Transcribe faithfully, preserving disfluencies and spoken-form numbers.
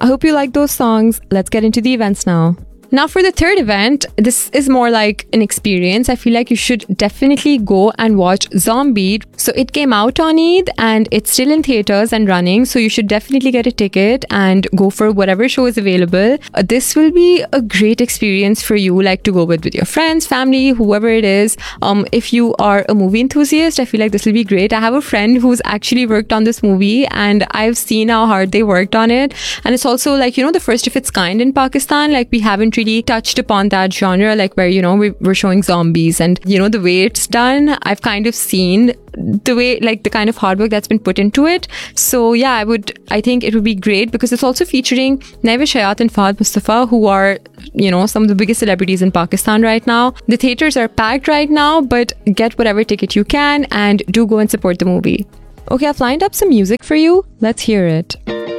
I hope you like those songs. Let's get into the events now. Now for the third event, this is more like an experience. I feel like you should definitely go and watch Zombie. So it came out on Eid and it's still in theaters and running. So you should definitely get a ticket and go for whatever show is available. Uh, this will be a great experience for you, like to go with, with your friends, family, whoever it is. Um, if you are a movie enthusiast, I feel like this will be great. I have a friend who's actually worked on this movie and I've seen how hard they worked on it. And it's also like, you know, the first of its kind in Pakistan. Like we haven't really touched upon that genre, like where, you know, we were showing zombies and, you know, the way it's done, I've kind of seen the way, like the kind of hard work that's been put into it. So yeah, I would, I think it would be great because it's also featuring Navish Hayat and Fahad Mustafa, who are, you know, some of the biggest celebrities in Pakistan right now. The theaters are packed right now, but get whatever ticket you can and do go and support the movie. Okay, I've lined up some music for you. Let's hear it.